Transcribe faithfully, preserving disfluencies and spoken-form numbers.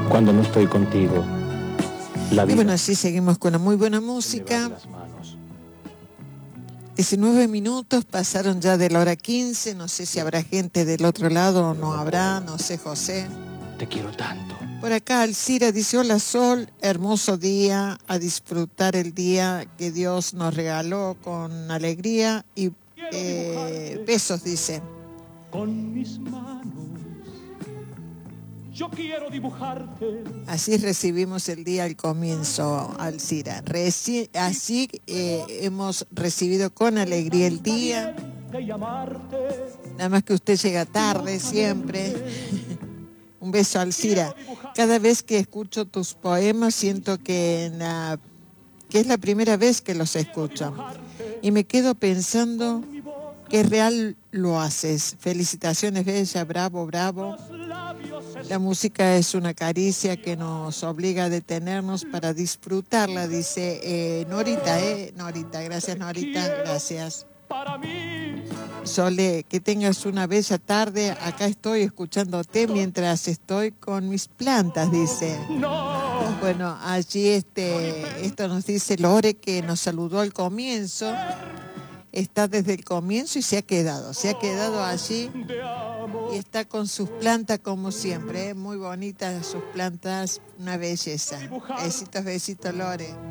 cuando no estoy contigo. La vida y bueno, así seguimos con una muy buena música. diecinueve minutos, pasaron ya de la hora quince, no sé si habrá gente del otro lado o no habrá, no sé, José. Te quiero tanto. Por acá Alcira dice, hola Sol, hermoso día, a disfrutar el día que Dios nos regaló con alegría y eh, besos, dice. Con mis manos yo quiero dibujarte. Así recibimos el día al comienzo, Alcira. Reci- así eh, hemos recibido con alegría el día. Nada más que usted llega tarde siempre. Un beso, Alcira. Cada vez que escucho tus poemas siento que, la, que es la primera vez que los escucho. Y me quedo pensando que real lo haces. Felicitaciones, Bella, bravo, bravo. La música es una caricia que nos obliga a detenernos para disfrutarla, dice eh, Norita, ¿eh? Norita, gracias Norita, gracias. Sole, que tengas una bella tarde. Acá estoy escuchándote mientras estoy con mis plantas, dice. Bueno, allí este, esto nos dice Lore, que nos saludó al comienzo. Está desde el comienzo y se ha quedado, se ha quedado allí y está con sus plantas como siempre, ¿eh? Muy bonitas sus plantas, una belleza. Besitos, besitos, Lore.